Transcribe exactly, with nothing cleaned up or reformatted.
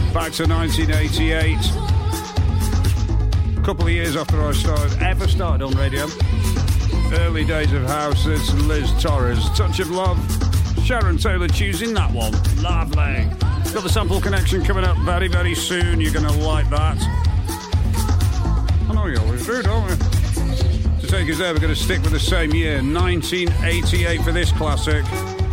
Back to nineteen eighty-eight. A couple of years after I started, ever started on radio. Early days of house, it's Liz Torres. Touch of Love. Sharon Taylor choosing that one. Lovely. Got the Sample Connection coming up very, very soon. You're going to like that. I know you always do, don't we? To take us there, we're going to stick with the same year, nineteen eighty-eight for this classic.